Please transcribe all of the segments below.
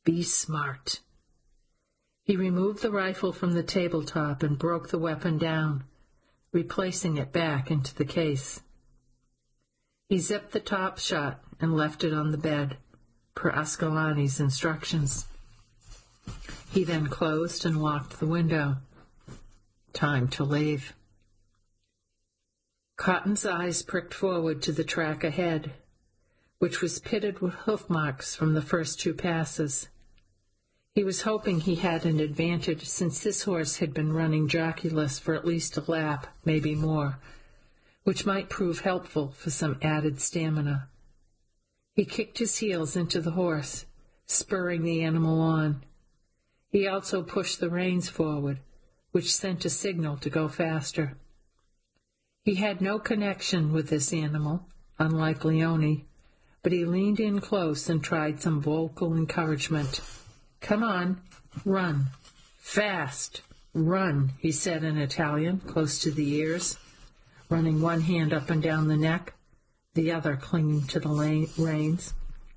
Be smart. He removed the rifle from the tabletop and broke the weapon down, replacing it back into the case. He zipped the top shut and left it on the bed, per Ascalani's instructions. He then closed and locked the window. Time to leave. Cotton's eyes pricked forward to the track ahead, which was pitted with hoof marks from the first 2 passes. He was hoping he had an advantage, since this horse had been running jockeyless for at least a lap, maybe more, which might prove helpful for some added stamina. He kicked his heels into the horse, spurring the animal on. He also pushed the reins forward, which sent a signal to go faster. He had no connection with this animal, unlike Leone, but he leaned in close and tried some vocal encouragement. "Come on, run. Fast, run," he said in Italian, close to the ears, running one hand up and down the neck, the other clinging to the reins.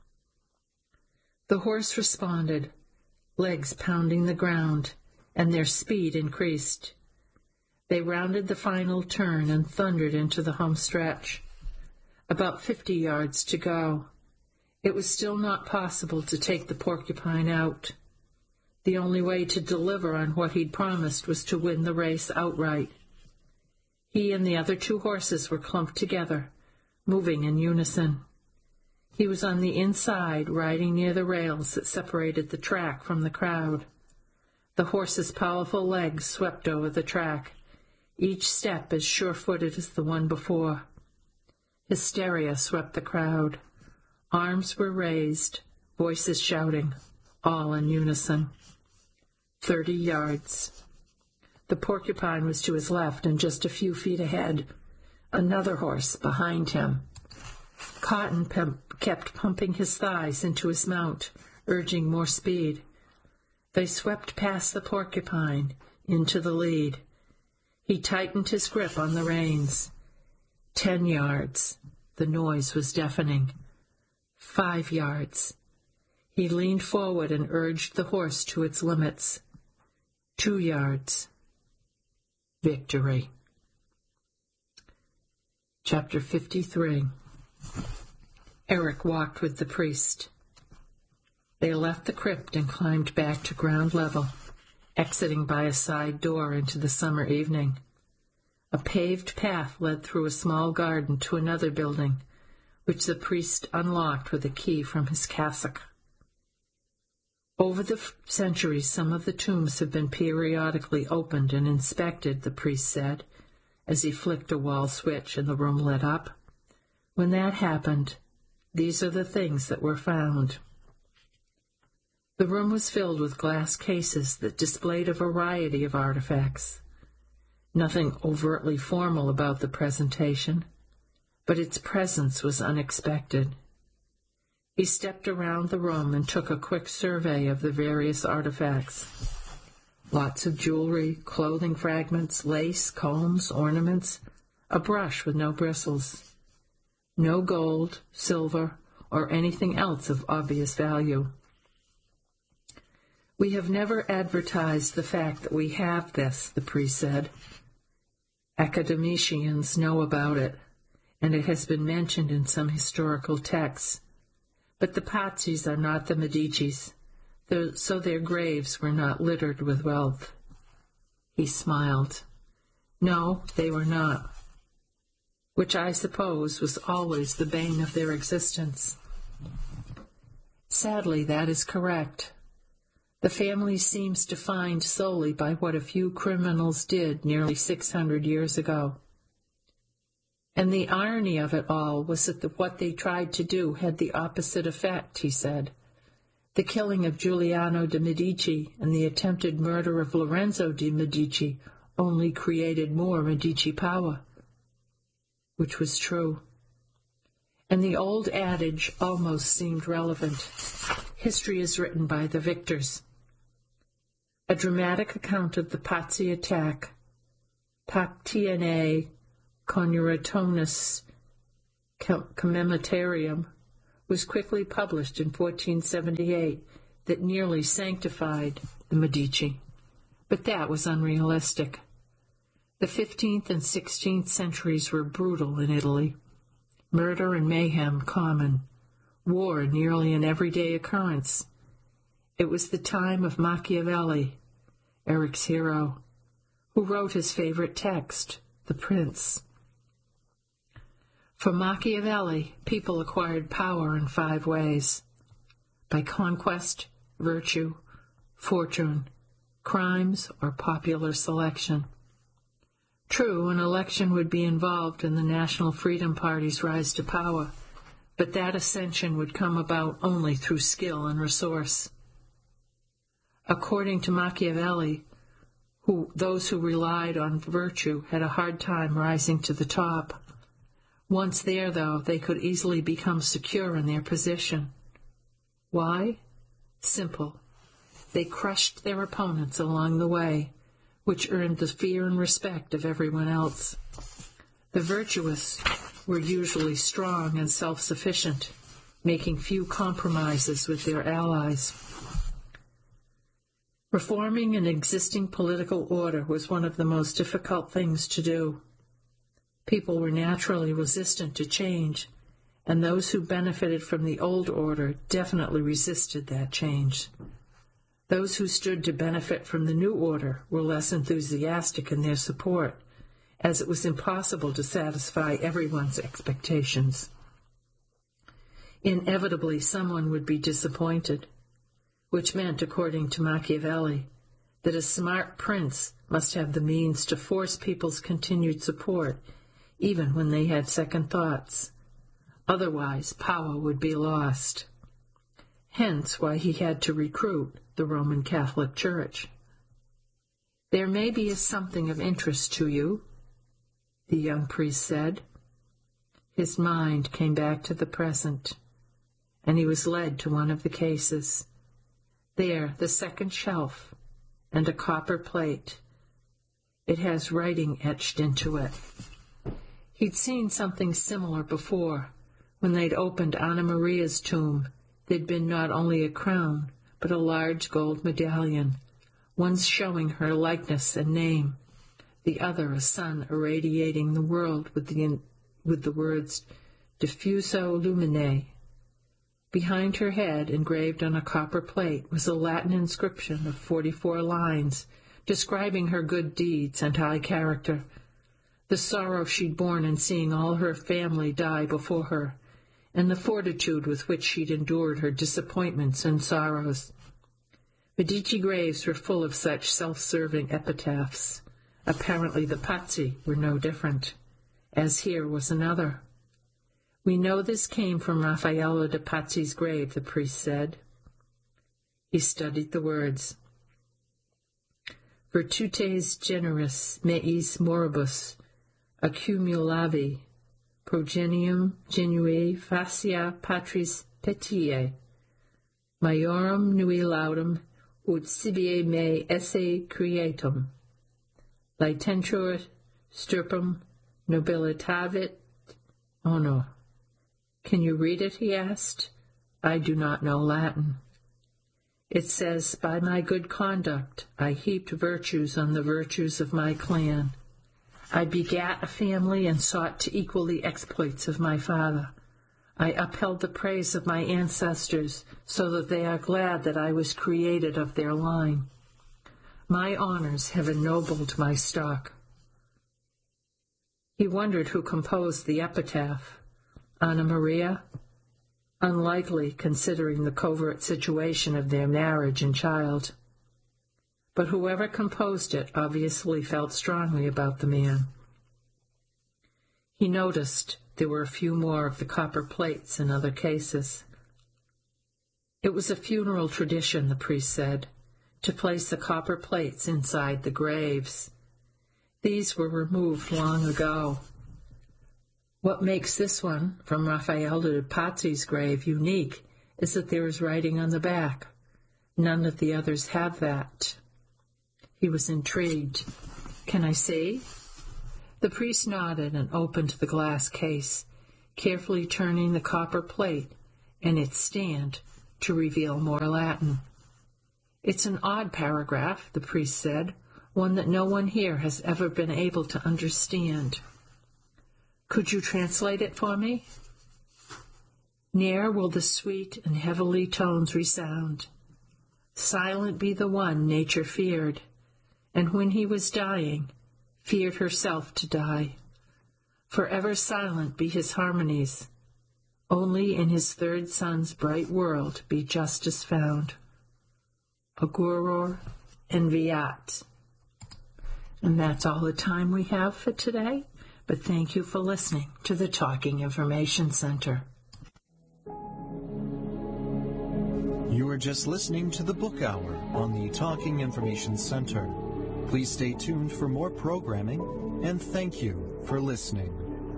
The horse responded, legs pounding the ground, and their speed increased. They rounded the final turn and thundered into the home stretch. About 50 yards to go. It was still not possible to take the porcupine out. The only way to deliver on what he'd promised was to win the race outright. He and the other 2 horses were clumped together, moving in unison. He was on the inside, riding near the rails that separated the track from the crowd. The horse's powerful legs swept over the track, each step as sure-footed as the one before. Hysteria swept the crowd. Arms were raised, voices shouting, all in unison. 30 yards. The porcupine was to his left and just a few feet ahead. Another horse behind him. Cotton kept pumping his thighs into his mount, urging more speed. They swept past the porcupine, into the lead. He tightened his grip on the reins. 10 yards. The noise was deafening. 5 yards. He leaned forward and urged the horse to its limits. 2 yards. Victory. Chapter 53. Eric walked with the priest. They left the crypt and climbed back to ground level, exiting by a side door into the summer evening. A paved path led through a small garden to another building, which the priest unlocked with a key from his cassock. Over the centuries, some of the tombs have been periodically opened and inspected, the priest said, as he flicked a wall switch and the room lit up. When that happened, these are the things that were found. The room was filled with glass cases that displayed a variety of artifacts. Nothing overtly formal about the presentation, but its presence was unexpected. He stepped around the room and took a quick survey of the various artifacts. Lots of jewelry, clothing fragments, lace, combs, ornaments, a brush with no bristles. No gold, silver, or anything else of obvious value. "We have never advertised the fact that we have this," the priest said. "Academicians know about it, and it has been mentioned in some historical texts. But the Pazzis are not the Medicis, so their graves were not littered with wealth." He smiled. "No, they were not. Which I suppose was always the bane of their existence." "Sadly, that is correct. The family seems defined solely by what a few criminals did nearly 600 years ago. And the irony of it all was that what they tried to do had the opposite effect," he said. "The killing of Giuliano de' Medici and the attempted murder of Lorenzo de' Medici only created more Medici power." Which was true. And the old adage almost seemed relevant. History is written by the victors. A dramatic account of the Pazzi attack, Pactianae Coniurationis Commemoratorium, was quickly published in 1478, that nearly sanctified the Medici. But that was unrealistic. The 15th and 16th centuries were brutal in Italy. Murder and mayhem common. War nearly an everyday occurrence. It was the time of Machiavelli, Eric's hero, who wrote his favorite text, The Prince. For Machiavelli, people acquired power in 5 ways: by conquest, virtue, fortune, crimes, or popular selection. True, an election would be involved in the National Freedom Party's rise to power, but that ascension would come about only through skill and resource. According to Machiavelli, those who relied on virtue had a hard time rising to the top. Once there, though, they could easily become secure in their position. Why? Simple. They crushed their opponents along the way, which earned the fear and respect of everyone else. The virtuous were usually strong and self-sufficient, making few compromises with their allies. Reforming an existing political order was one of the most difficult things to do. People were naturally resistant to change, and those who benefited from the old order definitely resisted that change. Those who stood to benefit from the new order were less enthusiastic in their support, as it was impossible to satisfy everyone's expectations. Inevitably, someone would be disappointed, which meant, according to Machiavelli, that a smart prince must have the means to force people's continued support, even when they had second thoughts. Otherwise, power would be lost. Hence why he had to recruit the Roman Catholic Church. "There may be something of interest to you," the young priest said. His mind came back to the present, and he was led to one of the cases. There, the second shelf, and a copper plate. It has writing etched into it. He'd seen something similar before. When they'd opened Anna Maria's tomb, there'd been not only a crown, but a large gold medallion, one showing her likeness and name, the other a sun irradiating the world with the words Diffuso Lumine. Behind her head, engraved on a copper plate, was a Latin inscription of 44 lines, describing her good deeds and high character, the sorrow she'd borne in seeing all her family die before her, and the fortitude with which she'd endured her disappointments and sorrows. Medici graves were full of such self-serving epitaphs. Apparently the Pazzi were no different, as here was another. "We know this came from Raffaello de' Pazzi's grave," the priest said. He studied the words. "Virtutes generis meis moribus accumulavi, progenium genui facia patris petiae, maiorum nui laudum ut sibi me esse creatum, laetentur stirpum nobilitavit honor." "Can you read it?" he asked. "I do not know Latin." "It says, 'By my good conduct I heaped virtues on the virtues of my clan. I begat a family and sought to equal the exploits of my father. I upheld the praise of my ancestors so that they are glad that I was created of their line. My honors have ennobled my stock." He wondered who composed the epitaph. Anna Maria? Unlikely, considering the covert situation of their marriage and child. But whoever composed it obviously felt strongly about the man. He noticed there were a few more of the copper plates in other cases. It was a funeral tradition, the priest said, to place the copper plates inside the graves. These were removed long ago. What makes this one, from Raffaello de' Pazzi's grave, unique is that there is writing on the back. None of the others have that. He was intrigued. "Can I see?" The priest nodded and opened the glass case, carefully turning the copper plate and its stand to reveal more Latin. It's an odd paragraph, the priest said, one that no one here has ever been able to understand. Could you translate it for me? Ne'er will the sweet and heavenly tones resound. Silent be the one nature feared, and when he was dying, feared herself to die. Forever silent be his harmonies. Only in his third son's bright world be justice found. Aguror and Viat. And that's all the time we have for today, but thank you for listening to the Talking Information Center. You are just listening to the Book Hour on the Talking Information Center. Please stay tuned for more programming, and thank you for listening.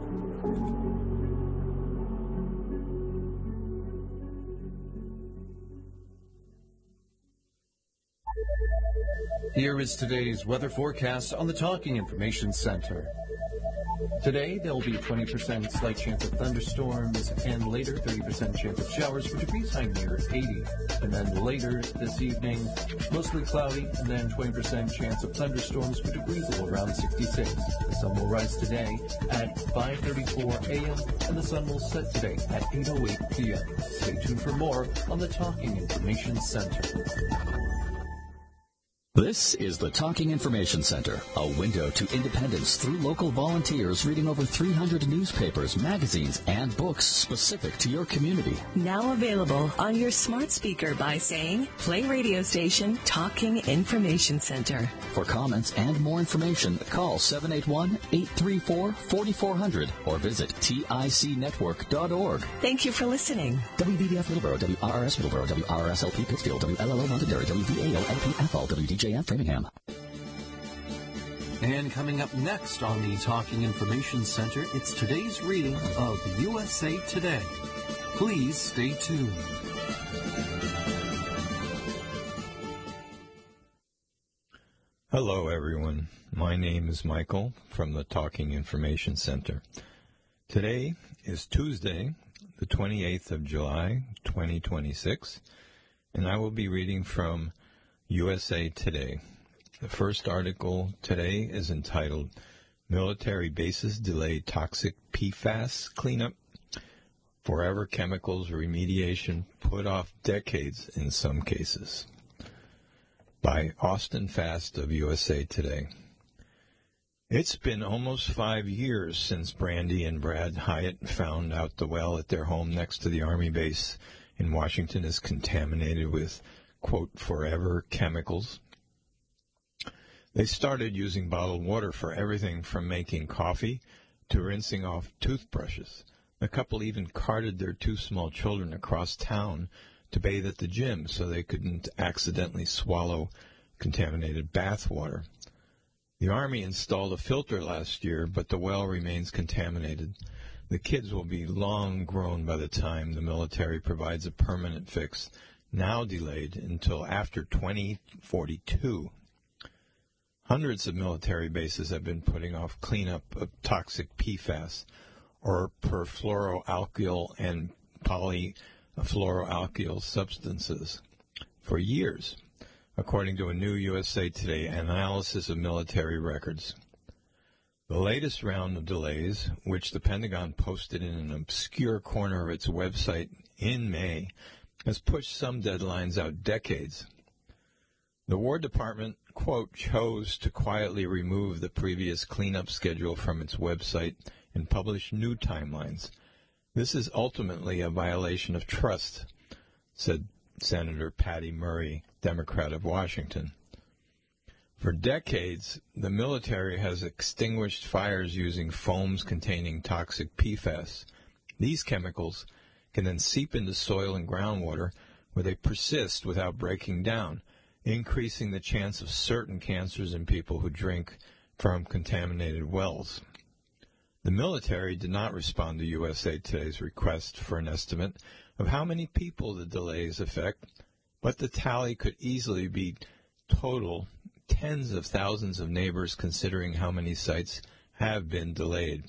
Here is today's weather forecast on the Talking Information Center. Today, there will be 20% slight chance of thunderstorms, and later 30% chance of showers for degrees high near 80. And then later this evening, mostly cloudy, and then 20% chance of thunderstorms for degrees low around 66. The sun will rise today at 5:34 a.m., and the sun will set today at 8:08 p.m. Stay tuned for more on the Talking Information Center. This is the Talking Information Center, a window to independence through local volunteers reading over 300 newspapers, magazines, and books specific to your community. Now available on your smart speaker by saying, play radio station Talking Information Center. For comments and more information, call 781-834-4400 or visit ticnetwork.org. Thank you for listening. WBBF Middleborough, WRRS Middleborough, WRSLP Pittsfield, WLLO Londonderry, WDAO-LP Athol, WDJF Framingham. And coming up next on the Talking Information Center, it's today's reading of USA Today. Please stay tuned. Hello, everyone. My name is Michael from the Talking Information Center. Today is Tuesday, the 28th of July, 2026, and I will be reading from USA Today. The first article today is entitled, Military Bases Delay Toxic PFAS Cleanup. Forever Chemicals Remediation Put Off Decades in Some Cases. By Austin Fast of USA Today. It's been almost 5 years since Brandy and Brad Hyatt found out the well at their home next to the Army base in Washington is contaminated with, quote, forever chemicals. They started using bottled water for everything from making coffee to rinsing off toothbrushes. The couple even carted their 2 small children across town to bathe at the gym so they couldn't accidentally swallow contaminated bath water. The Army installed a filter last year, but the well remains contaminated. The kids will be long grown by the time the military provides a permanent fix, now delayed until after 2042. Hundreds of military bases have been putting off cleanup of toxic PFAS, or perfluoroalkyl and polyfluoroalkyl substances, for years, according to a new USA Today analysis of military records. The latest round of delays, which the Pentagon posted in an obscure corner of its website in May, has pushed some deadlines out decades. The War Department, quote, chose to quietly remove the previous cleanup schedule from its website and publish new timelines. This is ultimately a violation of trust, said Senator Patty Murray, Democrat of Washington. For decades, the military has extinguished fires using foams containing toxic PFAS. These chemicals can then seep into soil and groundwater where they persist without breaking down, increasing the chance of certain cancers in people who drink from contaminated wells. The military did not respond to USA Today's request for an estimate of how many people the delays affect, but the tally could easily be total tens of thousands of neighbors considering how many sites have been delayed.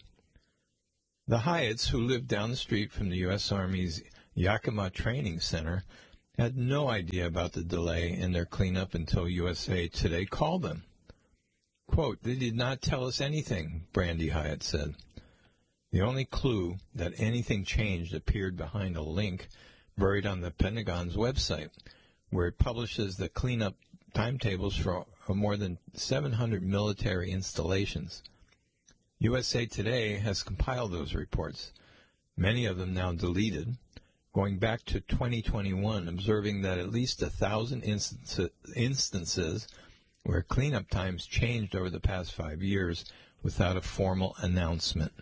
The Hyatts, who live down the street from the U.S. Army's Yakima Training Center, had no idea about the delay in their cleanup until USA Today called them. Quote, "They did not tell us anything," Brandy Hyatt said. The only clue that anything changed appeared behind a link buried on the Pentagon's website, where it publishes the cleanup timetables for more than 700 military installations. USA Today has compiled those reports, many of them now deleted, going back to 2021, observing that at least 1,000 instances where cleanup times changed over the past 5 years without a formal announcement.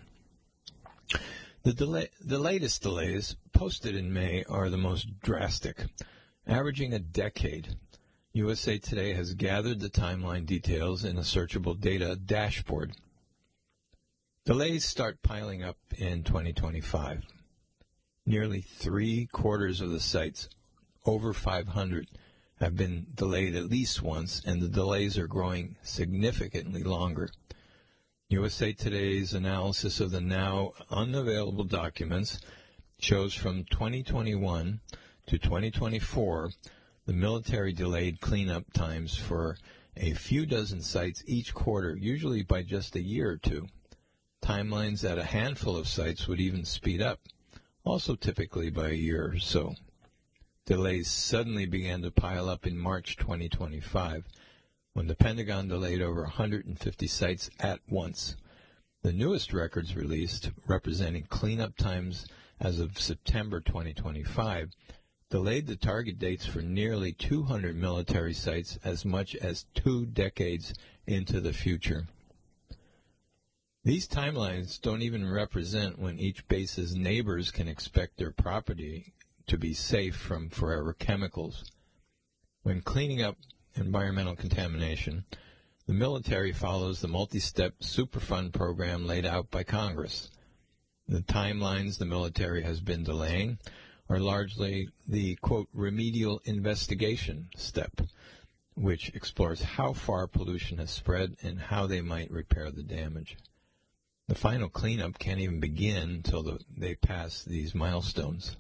The latest delays, posted in May, are the most drastic, averaging a decade. USA Today has gathered the timeline details in a searchable data dashboard. Delays start piling up in 2025. Nearly 3/4 of the sites, over 500, have been delayed at least once, and the delays are growing significantly longer. USA Today's analysis of the now unavailable documents shows from 2021 to 2024, the military delayed cleanup times for a few dozen sites each quarter, usually by just a year or two. Timelines at a handful of sites would even speed up, also typically by a year or so. Delays suddenly began to pile up in March 2025, when the Pentagon delayed over 150 sites at once. The newest records released, representing cleanup times as of September 2025, delayed the target dates for nearly 200 military sites as much as 2 decades into the future. These timelines don't even represent when each base's neighbors can expect their property to be safe from forever chemicals. When cleaning up environmental contamination, the military follows the multi-step Superfund program laid out by Congress. The timelines the military has been delaying are largely the, quote, remedial investigation step, which explores how far pollution has spread and how they might repair the damage. The final cleanup can't even begin until they pass these milestones.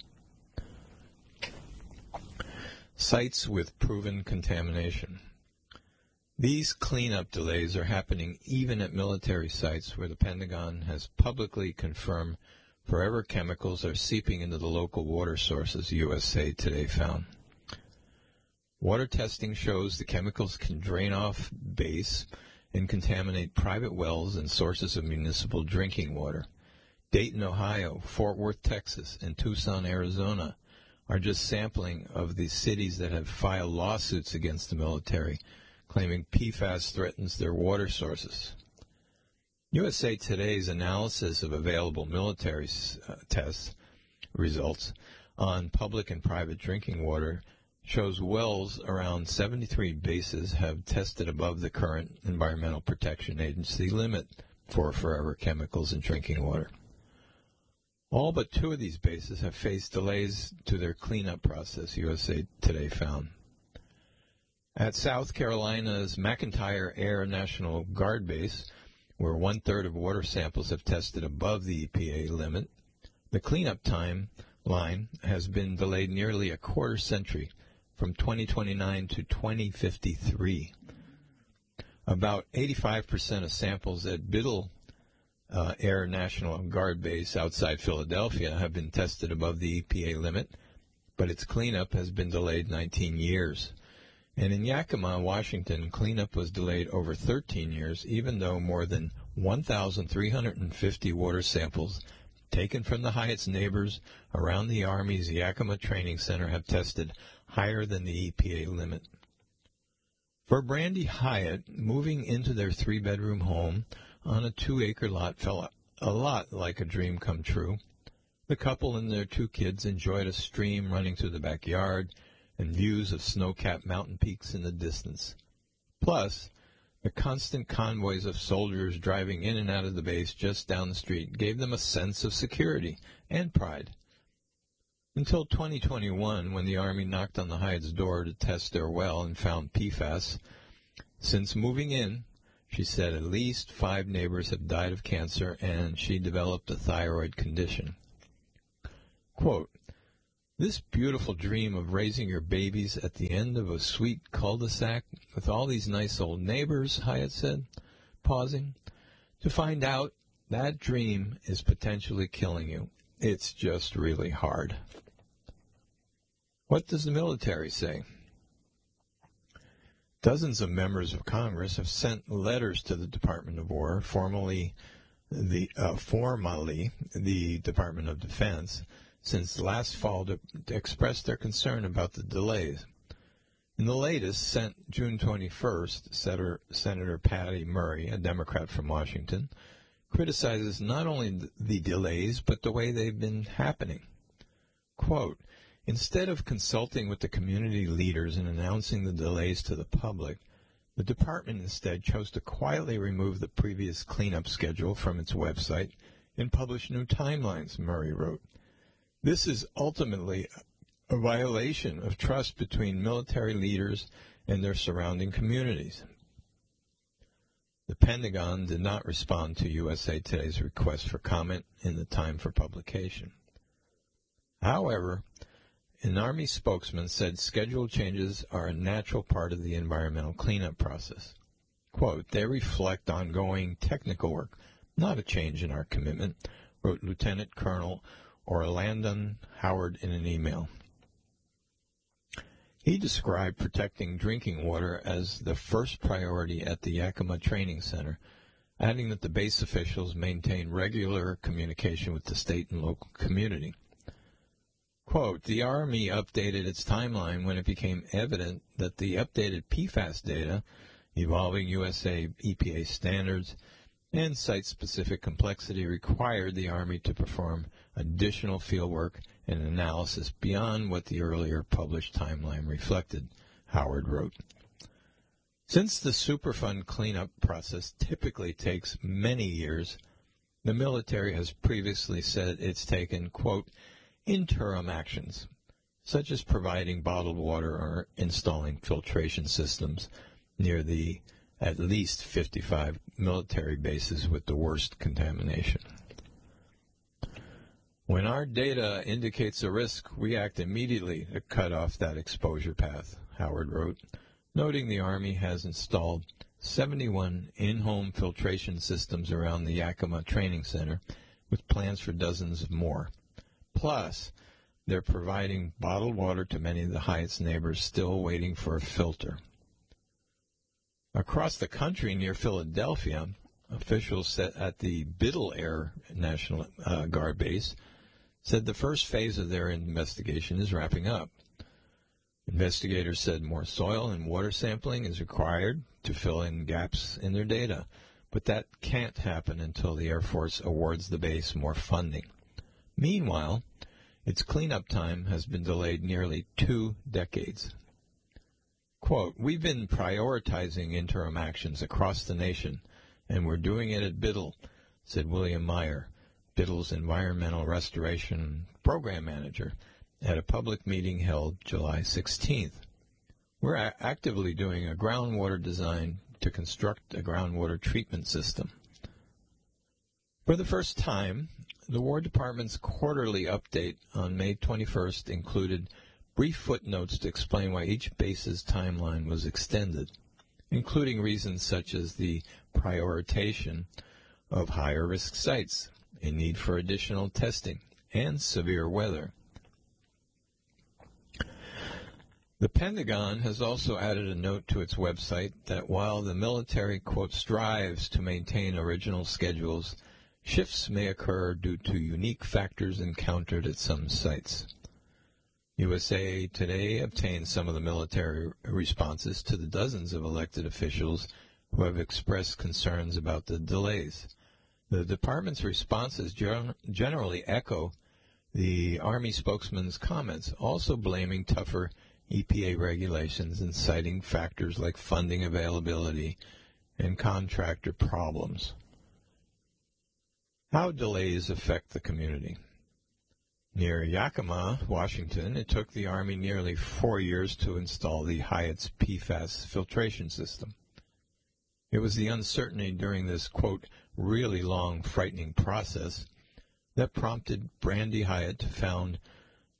Sites with proven contamination. These cleanup delays are happening even at military sites where the Pentagon has publicly confirmed forever chemicals are seeping into the local water sources, USA Today found. Water testing shows the chemicals can drain off base and contaminate private wells and sources of municipal drinking water. Dayton, Ohio, Fort Worth, Texas, and Tucson, Arizona are just sampling of the cities that have filed lawsuits against the military, claiming PFAS threatens their water sources. USA Today's analysis of available military test results on public and private drinking water shows wells around 73 bases have tested above the current Environmental Protection Agency limit for forever chemicals in drinking water. All but 2 of these bases have faced delays to their cleanup process, USA Today found. At South Carolina's McEntire Air National Guard Base, where 1/3 of water samples have tested above the EPA limit, the cleanup timeline has been delayed nearly a quarter century, from 2029 to 2053. About 85% of samples at Biddle Air National Guard Base outside Philadelphia have been tested above the EPA limit, but its cleanup has been delayed 19 years. And in Yakima, Washington, cleanup was delayed over 13 years, even though more than 1,350 water samples taken from the Hyatt's neighbors around the Army's Yakima Training Center have tested higher than the EPA limit. For Brandy Hyatt, moving into their 3-bedroom home on a 2-acre lot felt a lot like a dream come true. The couple and their 2 kids enjoyed a stream running through the backyard and views of snow-capped mountain peaks in the distance. Plus, the constant convoys of soldiers driving in and out of the base just down the street gave them a sense of security and pride. Until 2021, when the Army knocked on the Hyatt's door to test their well and found PFAS. Since moving in, she said at least 5 neighbors have died of cancer, and she developed a thyroid condition. Quote, This beautiful dream of raising your babies at the end of a sweet cul-de-sac with all these nice old neighbors, Hyatt said, pausing, to find out that dream is potentially killing you. It's just really hard. What does the military say? Dozens of members of Congress have sent letters to the Department of War, formerly the Department of Defense, since last fall to express their concern about the delays. In the latest, sent June 21st, Senator Patty Murray, a Democrat from Washington, criticizes not only the delays, but the way they've been happening. Quote, instead of consulting with the community leaders and announcing the delays to the public, the department instead chose to quietly remove the previous cleanup schedule from its website and publish new timelines, Murray wrote. This is ultimately a violation of trust between military leaders and their surrounding communities. The Pentagon did not respond to USA Today's request for comment in the time for publication. However, an Army spokesman said schedule changes are a natural part of the environmental cleanup process. Quote, they reflect ongoing technical work, not a change in our commitment, wrote Lieutenant Colonel Orlandon Howard in an email. He described protecting drinking water as the first priority at the Yakima Training Center, adding that the base officials maintain regular communication with the state and local community. Quote, the Army updated its timeline when it became evident that the updated PFAS data, evolving USA EPA standards, and site-specific complexity required the Army to perform additional fieldwork and analysis beyond what the earlier published timeline reflected, Howard wrote. Since the Superfund cleanup process typically takes many years, the military has previously said it's taken, quote, interim actions, such as providing bottled water or installing filtration systems near the at least 55 military bases with the worst contamination. When our data indicates a risk, we act immediately to cut off that exposure path, Howard wrote, noting the Army has installed 71 in-home filtration systems around the Yakima Training Center, with plans for dozens more. Plus, they're providing bottled water to many of the Hyatt's neighbors still waiting for a filter. Across the country near Philadelphia, officials at the Biddle Air National Guard Base said the first phase of their investigation is wrapping up. Investigators said more soil and water sampling is required to fill in gaps in their data, but that can't happen until the Air Force awards the base more funding. Meanwhile, its cleanup time has been delayed nearly 2 decades. Quote, we've been prioritizing interim actions across the nation, and we're doing it at Biddle, said William Meyer, Biddle's Environmental Restoration Program Manager, at a public meeting held July 16th. We're actively doing a groundwater design to construct a groundwater treatment system. For the first time, the War Department's quarterly update on May 21st included brief footnotes to explain why each base's timeline was extended, including reasons such as the prioritization of higher-risk sites, a need for additional testing, and severe weather. The Pentagon has also added a note to its website that while the military, quote, strives to maintain original schedules, shifts may occur due to unique factors encountered at some sites. USA Today obtained some of the military responses to the dozens of elected officials who have expressed concerns about the delays. The department's responses generally echo the Army spokesman's comments, also blaming tougher EPA regulations and citing factors like funding availability and contractor problems. How delays affect the community? Near Yakima, Washington, it took the Army nearly 4 years to install the Hyatt's PFAS filtration system. It was the uncertainty during this, quote, really long, frightening process that prompted Brandy Hyatt to found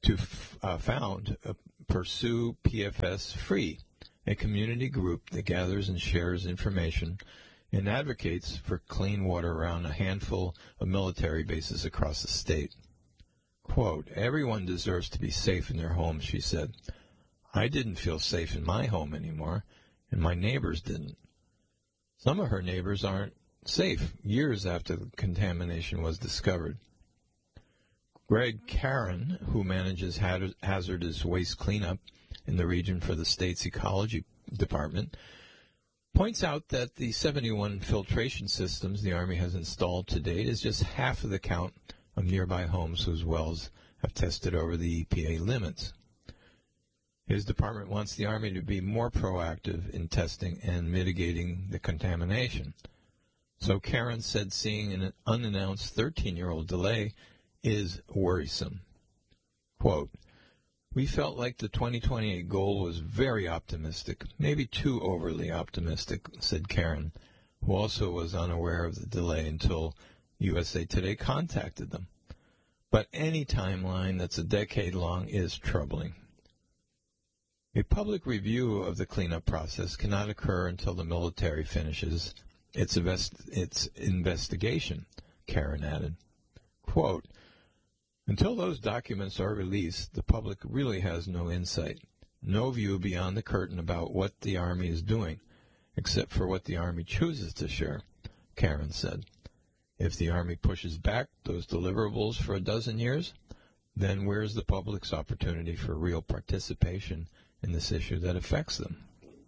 to found Pursue PFS Free, a community group that gathers and shares information and advocates for clean water around a handful of military bases across the state. Quote, "Everyone deserves to be safe in their homes," she said. "I didn't feel safe in my home anymore, and my neighbors didn't." Some of her neighbors aren't safe years after the contamination was discovered. Greg Caron, who manages hazardous waste cleanup in the region for the state's ecology department, points out that the 71 filtration systems the Army has installed to date is just half of the count of nearby homes whose wells have tested over the EPA limits. His department wants the Army to be more proactive in testing and mitigating the contamination. So Karen said seeing an unannounced 13-year-old delay is worrisome. Quote, "We felt like the 2028 goal was very optimistic, maybe too overly optimistic," said Karen, who also was unaware of the delay until USA Today contacted them. But any timeline that's a decade long is troubling. A public review of the cleanup process cannot occur until the military finishes its investigation, Karen added. Quote, "Until those documents are released, the public really has no insight, no view beyond the curtain about what the Army is doing, except for what the Army chooses to share," Karen said. "If the Army pushes back those deliverables for a dozen years, then where's the public's opportunity for real participation in this issue that affects them?"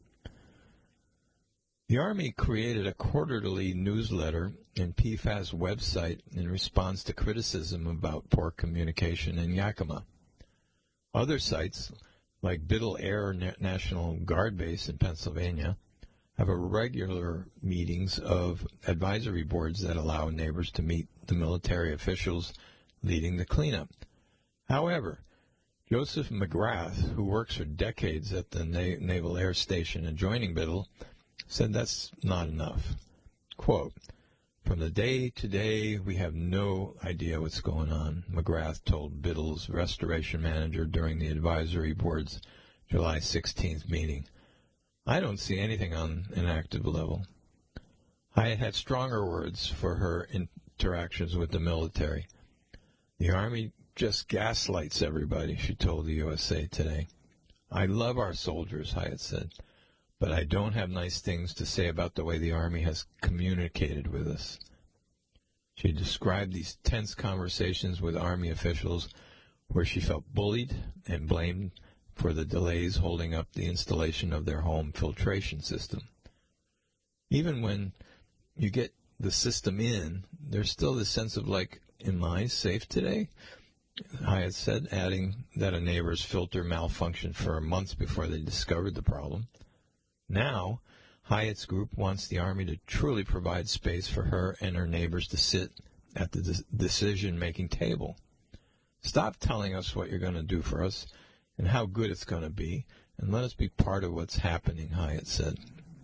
The Army created a quarterly newsletter and PFAS website in response to criticism about poor communication in Yakima. Other sites, like Biddle Air National Guard Base in Pennsylvania, have a regular meetings of advisory boards that allow neighbors to meet the military officials leading the cleanup. However, Joseph McGrath, who works for decades at the Naval Air Station adjoining Biddle, said that's not enough. Quote, "From the day to day, we have no idea what's going on," McGrath told Biddle's restoration manager during the advisory board's July 16th meeting. "I don't see anything on an active level." Hyatt had stronger words for her interactions with the military. "The Army just gaslights everybody," she told the USA Today. "I love our soldiers," Hyatt said, "but I don't have nice things to say about the way the Army has communicated with us." She described these tense conversations with Army officials where she felt bullied and blamed for the delays holding up the installation of their home filtration system. Even when you get the system in, there's still this sense of like, am I safe today? Hyatt said, adding that a neighbor's filter malfunctioned for months before they discovered the problem. Now, Hyatt's group wants the Army to truly provide space for her and her neighbors to sit at the decision-making table. "Stop telling us what you're going to do for us and how good it's going to be, and let us be part of what's happening," Hyatt said.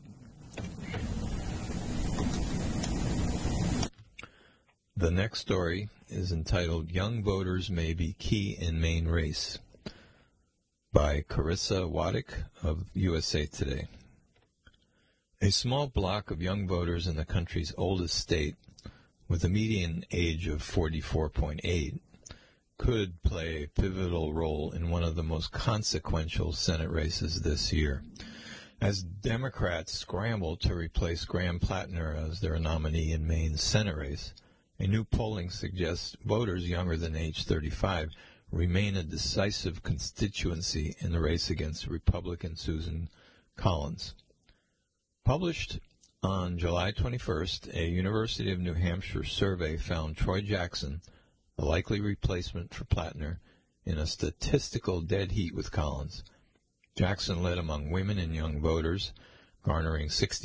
The next story is entitled "Young Voters May Be Key in Maine Race" by Carissa Waddick of USA Today. A small block of young voters in the country's oldest state, with a median age of 44.8, could play a pivotal role in one of the most consequential Senate races this year. As Democrats scramble to replace Graham Plattner as their nominee in Maine's Senate race, a new polling suggests voters younger than age 35 remain a decisive constituency in the race against Republican Susan Collins. Published on July 21st, a University of New Hampshire survey found Troy Jackson, a likely replacement for Plattner, in a statistical dead heat with Collins. Jackson led among women and young voters, garnering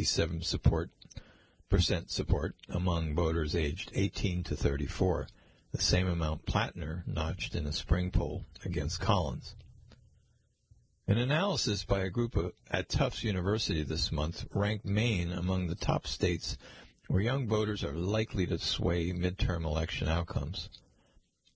67% support among voters aged 18 to 34, the same amount Plattner notched in a spring poll against Collins. An analysis by a group at Tufts University this month ranked Maine among the top states where young voters are likely to sway midterm election outcomes.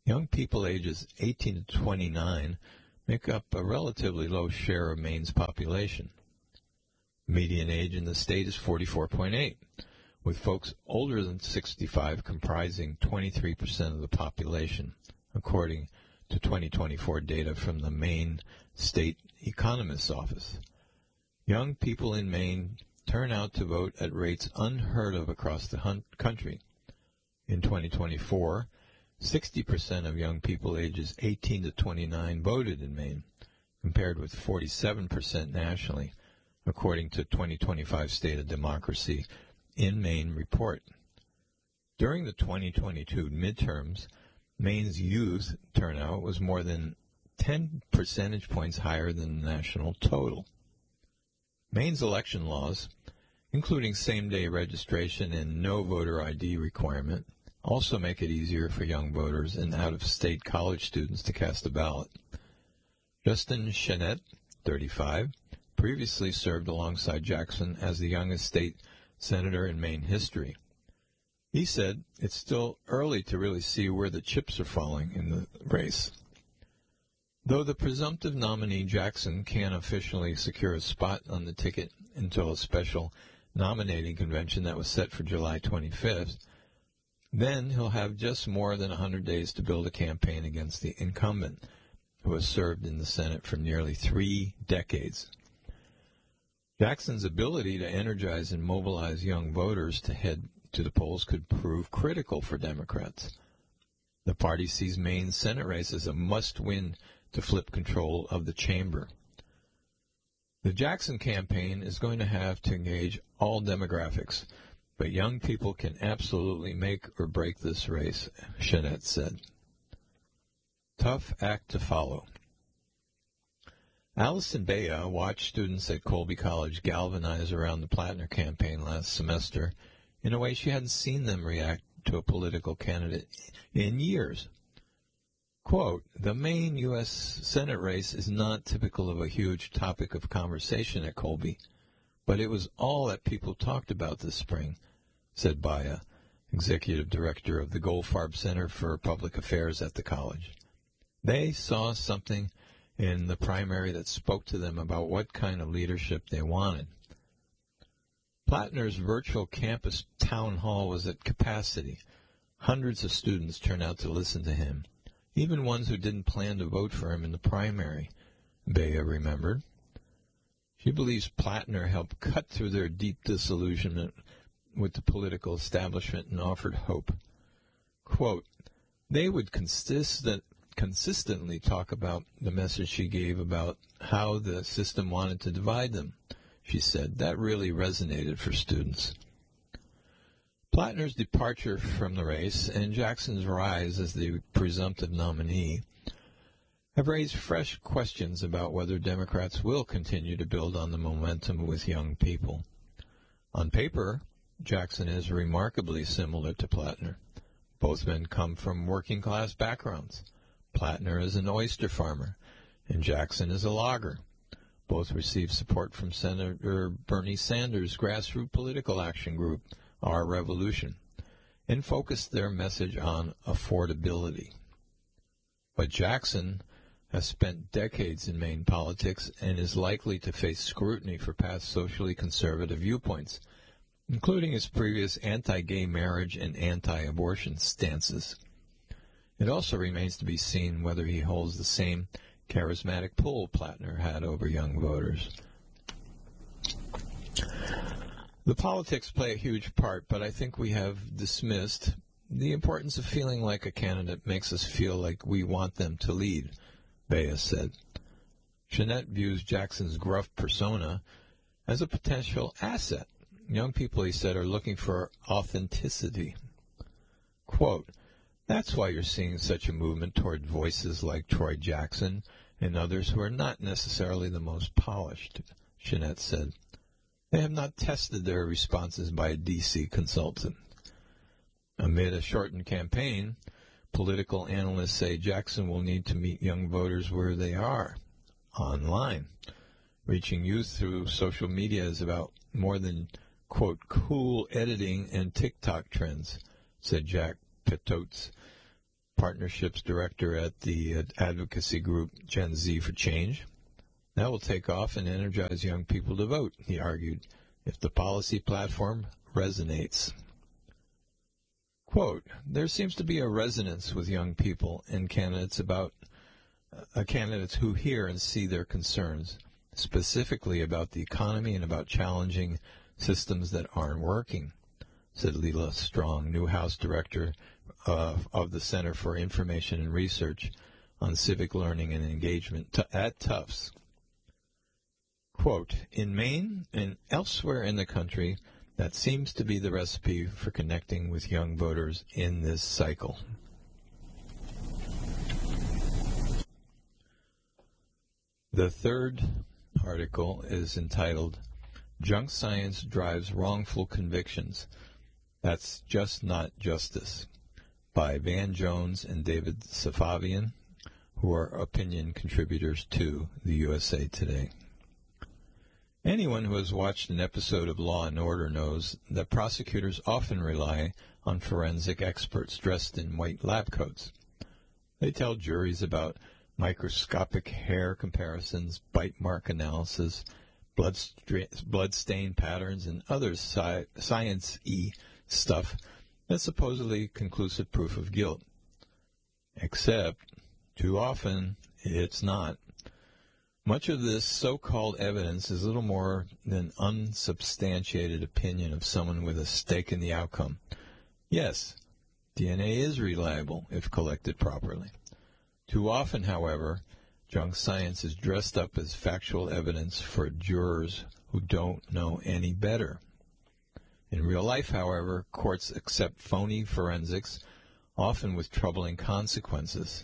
Young people ages 18 to 29 make up a relatively low share of Maine's population. Median age in the state is 44.8, with folks older than 65 comprising 23% of the population, according to 2024 data from the Maine State Economist's Office. Young people in Maine turn out to vote at rates unheard of across the country. In 2024, 60% of young people ages 18 to 29 voted in Maine, compared with 47% nationally, according to 2025 State of Democracy in Maine report. During the 2022 midterms, Maine's youth turnout was more than 10 percentage points higher than the national total. Maine's election laws, including same-day registration and no voter ID requirement, also make it easier for young voters and out-of-state college students to cast a ballot. Justin Chenette, 35, previously served alongside Jackson as the youngest state senator in Maine history. He said it's still early to really see where the chips are falling in the race. Though the presumptive nominee Jackson can't officially secure a spot on the ticket until a special nominating convention that was set for July 25th, then he'll have just more than 100 days to build a campaign against the incumbent, who has served in the Senate for nearly 3 decades. Jackson's ability to energize and mobilize young voters to head to the polls could prove critical for Democrats. The party sees Maine's Senate race as a must-win to flip control of the chamber. The Jackson campaign is going to have to engage all demographics, but young people can absolutely make or break this race, Chenette said. Tough act to follow. Allison Bea watched students at Colby College galvanize around the Plattner campaign last semester in a way she hadn't seen them react to a political candidate in years. Quote, "The Maine U.S. Senate race is not typical of a huge topic of conversation at Colby, but it was all that people talked about this spring," said Bea, executive director of the Goldfarb Center for Public Affairs at the college. They saw something in the primary that spoke to them about what kind of leadership they wanted. Plattner's virtual campus town hall was at capacity. Hundreds of students turned out to listen to him, even ones who didn't plan to vote for him in the primary, Bea remembered. She believes Plattner helped cut through their deep disillusionment with the political establishment and offered hope. Quote, "They would consistently talk about the message she gave about how the system wanted to divide them," she said. That really resonated for students. Plattner's departure from the race and Jackson's rise as the presumptive nominee have raised fresh questions about whether Democrats will continue to build on the momentum with young people. On paper, Jackson is remarkably similar to Plattner. Both men come from working-class backgrounds. Plattner is an oyster farmer, and Jackson is a logger. Both received support from Senator Bernie Sanders' grassroots political action group, Our Revolution, and focused their message on affordability. But Jackson has spent decades in Maine politics and is likely to face scrutiny for past socially conservative viewpoints, including his previous anti-gay marriage and anti-abortion stances. It also remains to be seen whether he holds the same charismatic pull Plattner had over young voters. The politics play a huge part, but I think we have dismissed the importance of feeling like a candidate makes us feel like we want them to lead, Bea said. Chenette views Jackson's gruff persona as a potential asset. Young people, he said, are looking for authenticity. Quote, "That's why you're seeing such a movement toward voices like Troy Jackson and others who are not necessarily the most polished," Chenette said. They have not tested their responses by a D.C. consultant. Amid a shortened campaign, political analysts say Jackson will need to meet young voters where they are, online. Reaching youth through social media is about more than, quote, "cool editing and TikTok trends," said Jack Petotes, partnerships director at the advocacy group Gen Z for Change. That will take off and energize young people to vote, he argued, if the policy platform resonates. Quote, there seems to be a resonance with young people and candidates who hear and see their concerns, specifically about the economy and about challenging systems that aren't working, said Leela Strong, new House Director of the Center for Information and Research on Civic Learning and Engagement at Tufts. Quote, in Maine and elsewhere in the country, that seems to be the recipe for connecting with young voters in this cycle. The third article is entitled, Junk Science Drives Wrongful Convictions. That's Just Not Justice, by Van Jones and David Safavian, who are opinion contributors to the USA Today. Anyone who has watched an episode of Law and Order knows that prosecutors often rely on forensic experts dressed in white lab coats. They tell juries about microscopic hair comparisons, bite mark analysis, blood stain patterns, and other science-y stuff that's supposedly conclusive proof of guilt. Except, too often, it's not. Much of this so-called evidence is little more than unsubstantiated opinion of someone with a stake in the outcome. Yes, DNA is reliable if collected properly. Too often, however, junk science is dressed up as factual evidence for jurors who don't know any better. In real life, however, courts accept phony forensics, often with troubling consequences.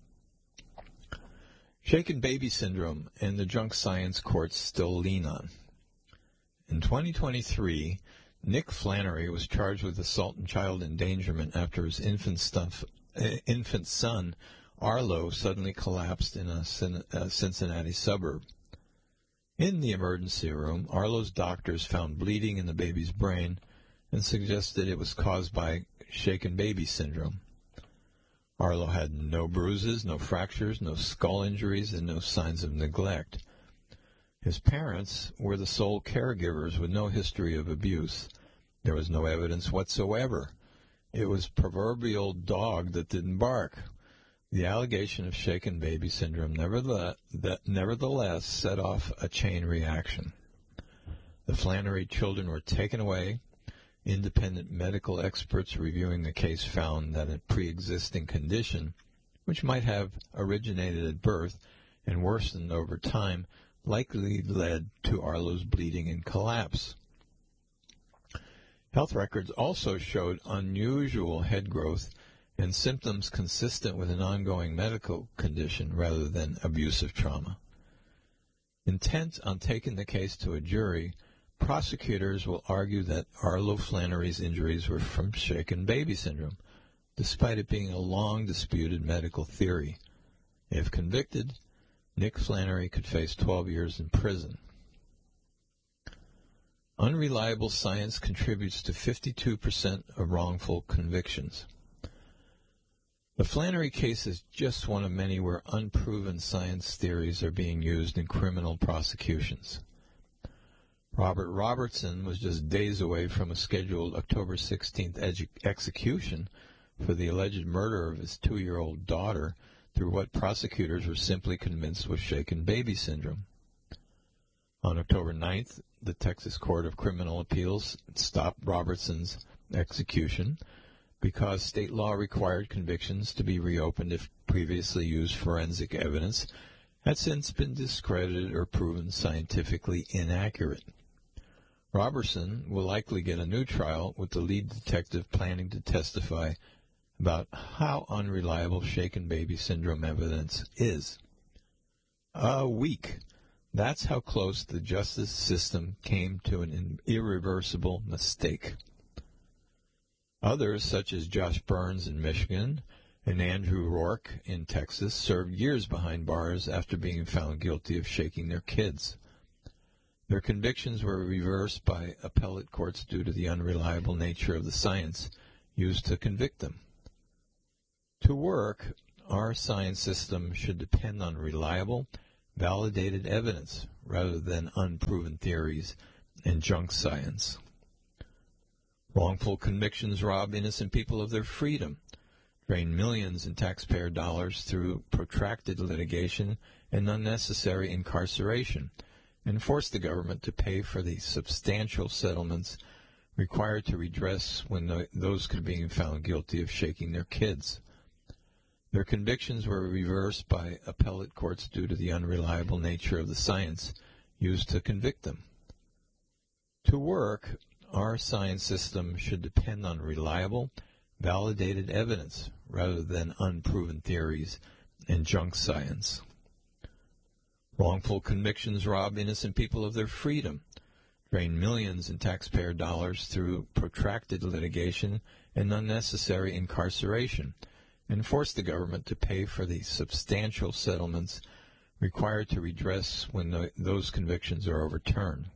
Shaken baby syndrome and the junk science courts still lean on. In 2023, Nick Flannery was charged with assault and child endangerment after his infant son, Arlo, suddenly collapsed in a Cincinnati suburb. In the emergency room, Arlo's doctors found bleeding in the baby's brain and suggested it was caused by shaken baby syndrome. Arlo had no bruises, no fractures, no skull injuries, and no signs of neglect. His parents were the sole caregivers with no history of abuse. There was no evidence whatsoever. It was proverbial dog that didn't bark. The allegation of shaken baby syndrome nevertheless set off a chain reaction. The Flannery children were taken away. Independent medical experts reviewing the case found that a pre-existing condition, which might have originated at birth and worsened over time, likely led to Arlo's bleeding and collapse. Health records also showed unusual head growth and symptoms consistent with an ongoing medical condition rather than abusive trauma. Intent on taking the case to a jury, prosecutors will argue that Arlo Flannery's injuries were from shaken baby syndrome, despite it being a long-disputed medical theory. If convicted, Nick Flannery could face 12 years in prison. Unreliable science contributes to 52% of wrongful convictions. The Flannery case is just one of many where unproven science theories are being used in criminal prosecutions. Robert Robertson was just days away from a scheduled October 16th execution for the alleged murder of his 2-year-old daughter through what prosecutors were simply convinced was shaken baby syndrome. On October 9th, the Texas Court of Criminal Appeals stopped Robertson's execution because state law required convictions to be reopened if previously used forensic evidence had since been discredited or proven scientifically inaccurate. Robertson will likely get a new trial with the lead detective planning to testify about how unreliable shaken baby syndrome evidence is. A week. That's how close the justice system came to an irreversible mistake. Others, such as Josh Burns in Michigan and Andrew Rourke in Texas, served years behind bars after being found guilty of shaking their kids. Their convictions were reversed by appellate courts due to the unreliable nature of the science used to convict them. To work, our science system should depend on reliable, validated evidence rather than unproven theories and junk science. Wrongful convictions rob innocent people of their freedom, drain millions in taxpayer dollars through protracted litigation and unnecessary incarceration, and force the government to pay for the substantial settlements required to redress when those could be found guilty of shaking their kids. Their convictions were reversed by appellate courts due to the unreliable nature of the science used to convict them. To work, our science system should depend on reliable, validated evidence rather than unproven theories and junk science. Wrongful convictions rob innocent people of their freedom, drain millions in taxpayer dollars through protracted litigation and unnecessary incarceration, and force the government to pay for the substantial settlements required to redress when those convictions are overturned.